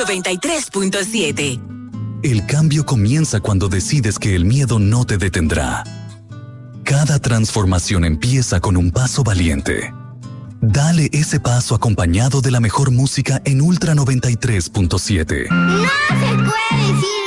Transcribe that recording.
93.7. El cambio comienza cuando decides que el miedo no te detendrá. Cada transformación empieza con un paso valiente. Dale ese paso acompañado de la mejor música en Ultra 93.7. No se puede decir